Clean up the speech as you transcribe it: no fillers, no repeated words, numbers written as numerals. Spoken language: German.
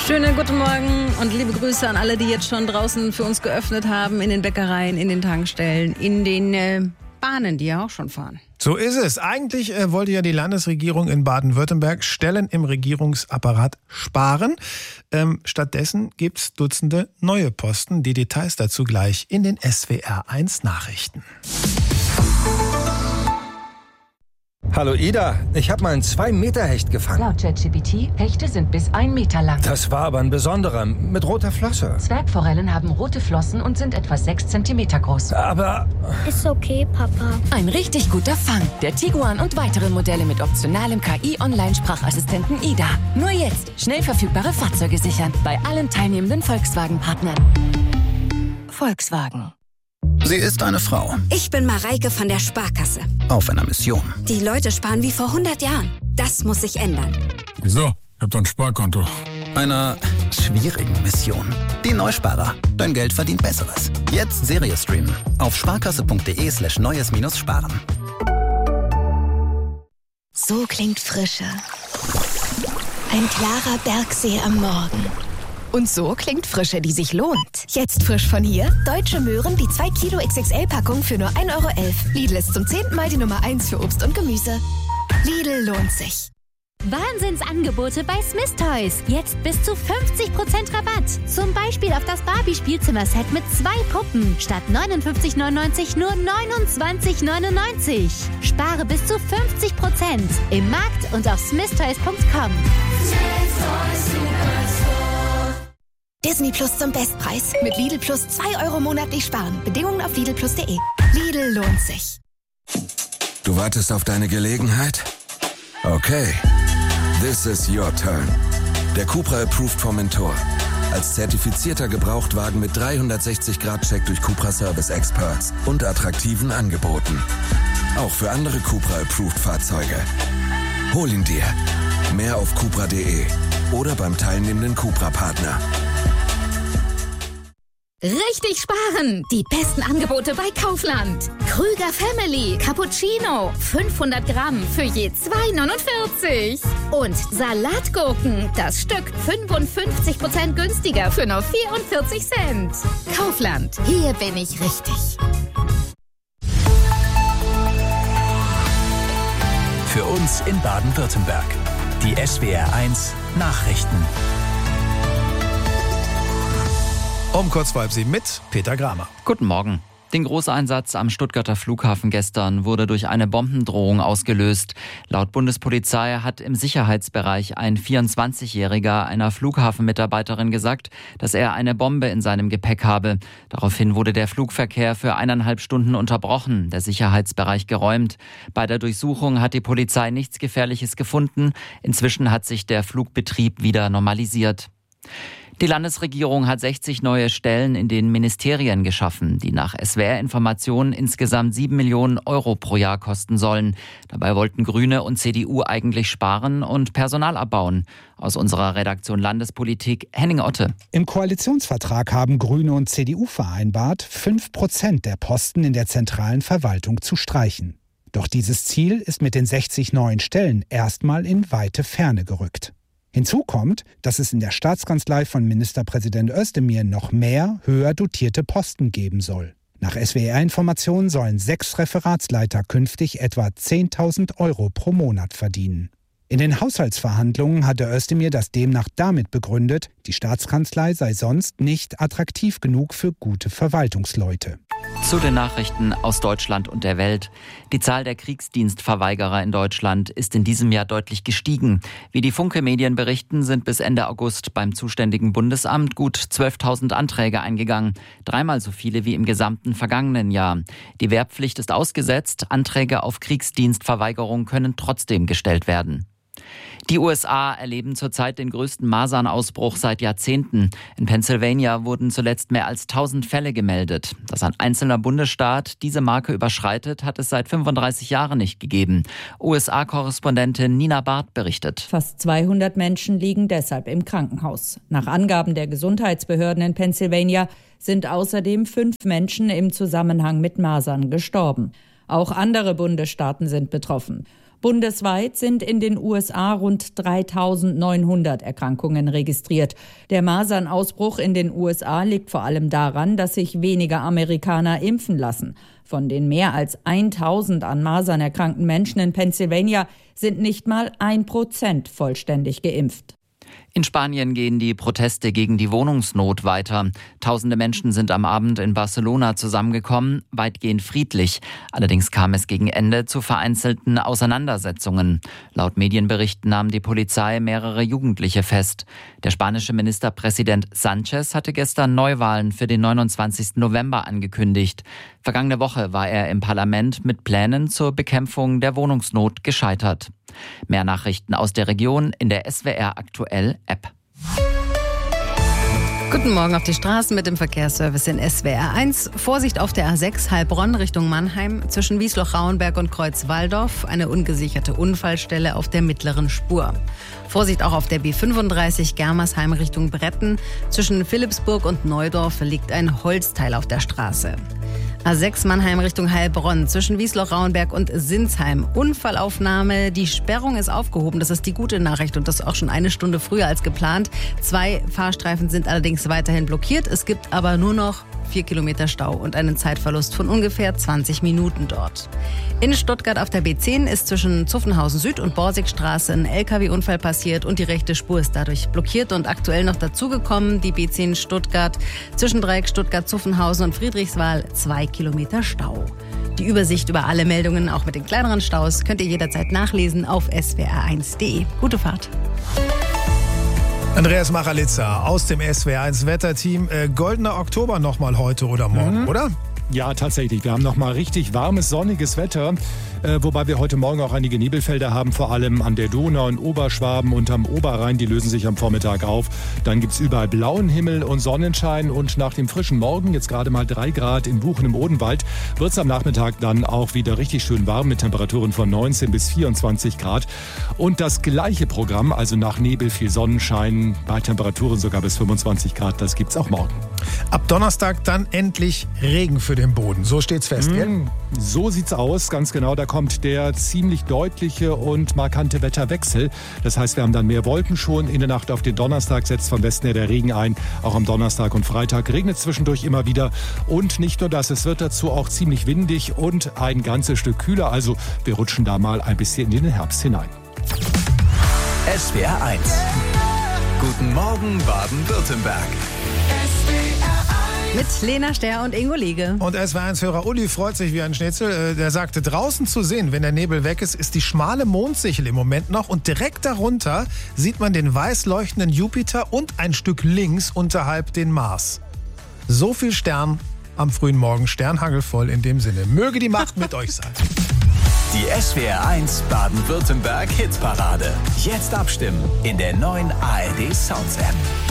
Schönen guten Morgen und liebe Grüße an alle, die jetzt schon draußen für uns geöffnet haben, in den Bäckereien, in den Tankstellen, in den Bahnen, die ja auch schon fahren. So ist es. Eigentlich wollte ja die Landesregierung in Baden-Württemberg Stellen im Regierungsapparat sparen. Stattdessen gibt es Dutzende neue Posten. Die Details dazu gleich in den SWR1 Nachrichten. Hallo Ida, ich habe mal einen 2-Meter-Hecht gefangen. Laut ChatGPT, Hechte sind bis 1 Meter lang. Das war aber ein besonderer, mit roter Flosse. Zwergforellen haben rote Flossen und sind etwa 6 Zentimeter groß. Aber... Ist okay, Papa. Ein richtig guter Fang. Der Tiguan und weitere Modelle mit optionalem KI-Online-Sprachassistenten Ida. Nur jetzt schnell verfügbare Fahrzeuge sichern. Bei allen teilnehmenden Volkswagen-Partnern. Volkswagen. Sie ist eine Frau. Ich bin Mareike von der Sparkasse. Auf einer Mission. Die Leute sparen wie vor 100 Jahren. Das muss sich ändern. Wieso? Ich hab doch ein Sparkonto. Einer schwierigen Mission. Die Neusparer. Dein Geld verdient Besseres. Jetzt Serie streamen. Auf sparkasse.de/neues-sparen. So klingt Frische. Ein klarer Bergsee am Morgen. Und so klingt Frische, die sich lohnt. Jetzt frisch von hier. Deutsche Möhren, die 2 Kilo XXL-Packung für nur 1,11 €. Lidl ist zum 10. Mal die Nummer 1 für Obst und Gemüse. Lidl lohnt sich. Wahnsinnsangebote bei Smith Toys. Jetzt bis zu 50% Rabatt. Zum Beispiel auf das Barbie-Spielzimmer-Set mit 2 Puppen. Statt 59,99 nur 29,99. Spare bis zu 50% im Markt und auf smithtoys.com. Disney Plus zum Bestpreis. Mit Lidl Plus 2 € monatlich sparen. Bedingungen auf lidlplus.de. Lidl lohnt sich. Du wartest auf deine Gelegenheit? Okay. This is your turn. Der Cupra Approved Formentor. Als zertifizierter Gebrauchtwagen mit 360-Grad-Check durch Cupra Service Experts und attraktiven Angeboten. Auch für andere Cupra Approved Fahrzeuge. Hol ihn dir. Mehr auf cupra.de oder beim teilnehmenden Cupra-Partner. Richtig sparen! Die besten Angebote bei Kaufland. Krüger Family Cappuccino 500 Gramm für je 2,49. Und Salatgurken, das Stück 55% günstiger für nur 44 Cent. Kaufland, hier bin ich richtig. Für uns in Baden-Württemberg. Die SWR1 Nachrichten. Um kurz vor 7 mit Peter Gramer. Guten Morgen. Den Großeinsatz am Stuttgarter Flughafen gestern wurde durch eine Bombendrohung ausgelöst. Laut Bundespolizei hat im Sicherheitsbereich ein 24-Jähriger einer Flughafenmitarbeiterin gesagt, dass er eine Bombe in seinem Gepäck habe. Daraufhin wurde der Flugverkehr für 1,5 Stunden unterbrochen, der Sicherheitsbereich geräumt. Bei der Durchsuchung hat die Polizei nichts Gefährliches gefunden. Inzwischen hat sich der Flugbetrieb wieder normalisiert. Die Landesregierung hat 60 neue Stellen in den Ministerien geschaffen, die nach SWR-Informationen insgesamt 7 Millionen € pro Jahr kosten sollen. Dabei wollten Grüne und CDU eigentlich sparen und Personal abbauen. Aus unserer Redaktion Landespolitik, Henning Otte. Im Koalitionsvertrag haben Grüne und CDU vereinbart, 5% der Posten in der zentralen Verwaltung zu streichen. Doch dieses Ziel ist mit den 60 neuen Stellen erstmal in weite Ferne gerückt. Hinzu kommt, dass es in der Staatskanzlei von Ministerpräsident Özdemir noch mehr höher dotierte Posten geben soll. Nach SWR-Informationen sollen 6 Referatsleiter künftig etwa 10.000 € pro Monat verdienen. In den Haushaltsverhandlungen hatte Özdemir das demnach damit begründet, die Staatskanzlei sei sonst nicht attraktiv genug für gute Verwaltungsleute. Zu den Nachrichten aus Deutschland und der Welt. Die Zahl der Kriegsdienstverweigerer in Deutschland ist in diesem Jahr deutlich gestiegen. Wie die Funke-Medien berichten, sind bis Ende August beim zuständigen Bundesamt gut 12.000 Anträge eingegangen. 3-mal so viele wie im gesamten vergangenen Jahr. Die Wehrpflicht ist ausgesetzt. Anträge auf Kriegsdienstverweigerung können trotzdem gestellt werden. Die USA erleben zurzeit den größten Masernausbruch seit Jahrzehnten. In Pennsylvania wurden zuletzt mehr als 1000 Fälle gemeldet. Dass ein einzelner Bundesstaat diese Marke überschreitet, hat es seit 35 Jahren nicht gegeben. USA-Korrespondentin Nina Barth berichtet. Fast 200 Menschen liegen deshalb im Krankenhaus. Nach Angaben der Gesundheitsbehörden in Pennsylvania sind außerdem 5 Menschen im Zusammenhang mit Masern gestorben. Auch andere Bundesstaaten sind betroffen. Bundesweit sind in den USA rund 3.900 Erkrankungen registriert. Der Masernausbruch in den USA liegt vor allem daran, dass sich weniger Amerikaner impfen lassen. Von den mehr als 1.000 an Masern erkrankten Menschen in Pennsylvania sind nicht mal 1% vollständig geimpft. In Spanien gehen die Proteste gegen die Wohnungsnot weiter. Tausende Menschen sind am Abend in Barcelona zusammengekommen, weitgehend friedlich. Allerdings kam es gegen Ende zu vereinzelten Auseinandersetzungen. Laut Medienberichten nahm die Polizei mehrere Jugendliche fest. Der spanische Ministerpräsident Sánchez hatte gestern Neuwahlen für den 29. November angekündigt. Vergangene Woche war er im Parlament mit Plänen zur Bekämpfung der Wohnungsnot gescheitert. Mehr Nachrichten aus der Region in der SWR Aktuell App. Guten Morgen auf die Straßen mit dem Verkehrsservice in SWR 1. Vorsicht auf der A6 Heilbronn Richtung Mannheim zwischen Wiesloch-Rauenberg und Kreuz-Walldorf. Eine ungesicherte Unfallstelle auf der mittleren Spur. Vorsicht auch auf der B35 Germersheim Richtung Bretten. Zwischen Philippsburg und Neudorf liegt ein Holzteil auf der Straße. A6 Mannheim Richtung Heilbronn zwischen Wiesloch-Rauenberg und Sinsheim. Unfallaufnahme, die Sperrung ist aufgehoben. Das ist die gute Nachricht und das auch schon eine Stunde früher als geplant. 2 Fahrstreifen sind allerdings weiterhin blockiert. Es gibt aber nur noch 4 Kilometer Stau und einen Zeitverlust von ungefähr 20 Minuten dort. In Stuttgart auf der B10 ist zwischen Zuffenhausen Süd und Borsigstraße ein LKW-Unfall passiert und die rechte Spur ist dadurch blockiert und aktuell noch dazugekommen. Die B10 Stuttgart zwischen Dreieck Stuttgart-Zuffenhausen und Friedrichswald 2 Kilometer Stau. Die Übersicht über alle Meldungen, auch mit den kleineren Staus, könnt ihr jederzeit nachlesen auf swr1.de. Gute Fahrt. Andreas Machalitza aus dem SWR1 Wetterteam. Goldener Oktober nochmal heute oder morgen, oder? Ja, tatsächlich. Wir haben nochmal richtig warmes, sonniges Wetter. Wobei wir heute Morgen auch einige Nebelfelder haben, vor allem an der Donau in Oberschwaben und am Oberrhein. Die lösen sich am Vormittag auf. Dann gibt es überall blauen Himmel und Sonnenschein. Und nach dem frischen Morgen, jetzt gerade mal 3 Grad in Buchen im Odenwald, wird es am Nachmittag dann auch wieder richtig schön warm mit Temperaturen von 19 bis 24 Grad. Und das gleiche Programm, also nach Nebel viel Sonnenschein, bei Temperaturen sogar bis 25 Grad, das gibt es auch morgen. Ab Donnerstag dann endlich Regen für den Boden. So steht's fest, gell? So sieht's aus, ganz genau. Da kommt der ziemlich deutliche und markante Wetterwechsel. Das heißt, wir haben dann mehr Wolken schon. In der Nacht auf den Donnerstag setzt vom Westen her der Regen ein. Auch am Donnerstag und Freitag regnet zwischendurch immer wieder. Und nicht nur das, es wird dazu auch ziemlich windig und ein ganzes Stück kühler. Also wir rutschen da mal ein bisschen in den Herbst hinein. SWR 1. Guten Morgen Baden-Württemberg. Mit Lena Ster und Ingo Liege. Und SWR1-Hörer Uli freut sich wie ein Schnitzel. Der sagte, draußen zu sehen, wenn der Nebel weg ist, ist die schmale Mondsichel im Moment noch. Und direkt darunter sieht man den weiß leuchtenden Jupiter und ein Stück links unterhalb den Mars. So viel Stern am frühen Morgen, sternhagelvoll in dem Sinne. Möge die Macht mit euch sein. Die SWR 1 Baden-Württemberg Hitparade. Jetzt abstimmen in der neuen ARD Sounds App.